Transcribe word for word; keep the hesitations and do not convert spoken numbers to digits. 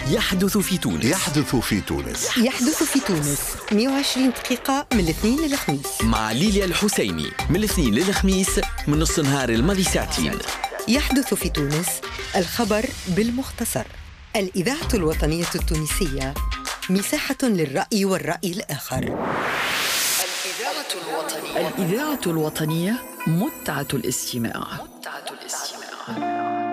يحدث في تونس. يحدث في تونس. يحدث في تونس مئة وعشرين دقيقة من الاثنين للخميس، مع ليليا الحسيني من الاثنين للخميس من نص نهار الماضي ساعتين. يحدث في تونس، الخبر بالمختصر. الإذاعة الوطنية التونسية، مساحة للرأي والرأي الآخر. الإذاعة الوطنية الإذاعة الوطنية متعة الاستماع. متعة الاستماع.